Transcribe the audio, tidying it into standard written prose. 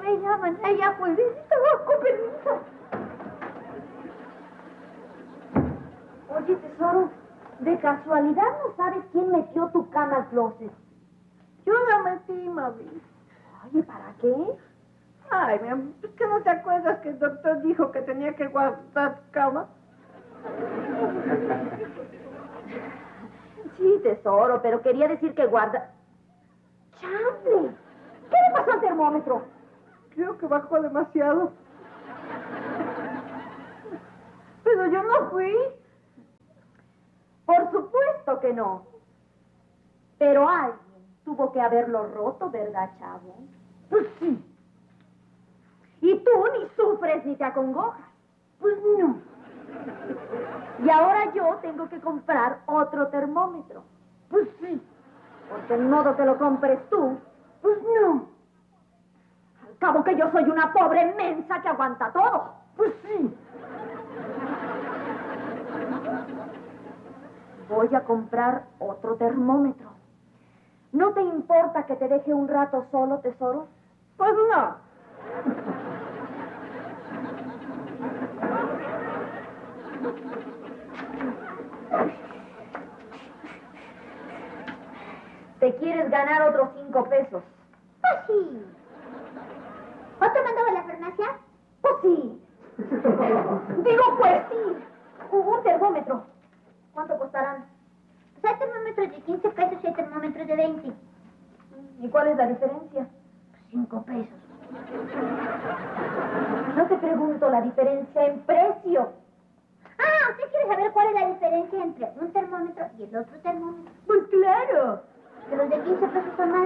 Ella fue. Con permiso. Oye, tesoro, ¿de casualidad no sabes quién metió tu cama al closet? Yo la metí, mami. Oye, ¿para qué? Ay, mi amor, ¿es que no te acuerdas que el doctor dijo que tenía que guardar cama? Sí, tesoro, pero quería decir que guarda... ¡Chanfle! ¿Qué le pasó al termómetro? Creo que bajó demasiado. Pero yo no fui. Por supuesto que no. Pero alguien tuvo que haberlo roto, ¿verdad, chavo? Pues sí. Y tú ni sufres ni te acongojas. Pues no. Y ahora yo tengo que comprar otro termómetro. Pues sí. Porque en modo que lo compres tú. Pues no. Al cabo que yo soy una pobre mensa que aguanta todo. Pues sí. Voy a comprar otro termómetro. ¿No te importa que te deje un rato solo, tesoro? Pues no. ¿Te quieres ganar otros 5 pesos? Pues sí. ¿Otro mandó de la farmacia? Pues sí. Digo, pues sí. Un termómetro. ¿Cuánto costarán? Pues hay termómetros de 15 pesos y hay termómetros de 20. ¿Y cuál es la diferencia? 5 pesos. No te pregunto la diferencia en precio. Ah, ¿usted quiere saber cuál es la diferencia entre un termómetro y el otro termómetro? Pues claro. Que los de 15 pesos son más